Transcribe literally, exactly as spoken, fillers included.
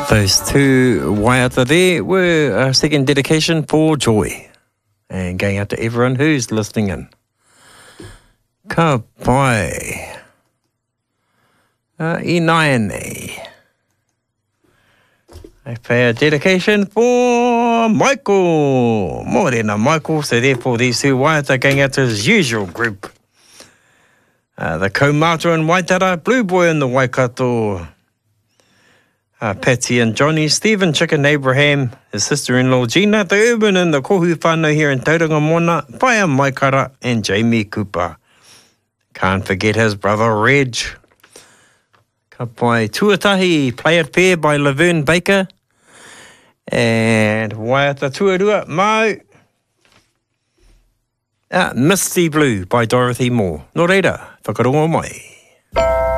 Those two waiata there were a second dedication for Joy. And going out to everyone who's listening in. Ka pai. Uh, I naene. I pay a dedication for Michael. Morena Michael. So therefore these two waiata going out to his usual group. Uh, the Kaumata and Waitara, Blue Boy and the Waikato. Uh, Patsy and Johnny, Stephen, Chicken Abraham, his sister-in-law Gina, the Urban and the Kohu whānau here in Tauranga Mona, Paia Maikara and Jamie Cooper. Can't forget his brother Reg. Ka pai Tuatahi, Play It Fair by Laverne Baker. And Waiata Tuarua, Mau. Uh, Misty Blue by Dorothy Moore. Nō reira, whakarongo mai.